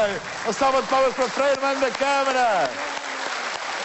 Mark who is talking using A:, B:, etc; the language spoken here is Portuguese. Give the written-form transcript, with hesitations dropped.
A: Uma salva de palmas para Freire, manda da Câmara.